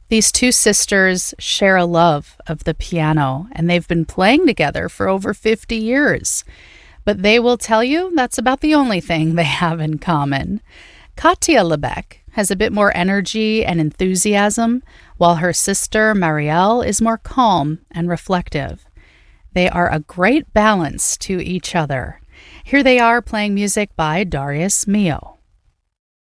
These two sisters share a love of the piano, and they've been playing together for over 50 years. But they will tell you that's about the only thing they have in common. Katia Lebec has a bit more energy and enthusiasm, while her sister Marielle is more calm and reflective. They are a great balance to each other. Here they are playing music by Darius Milhaud.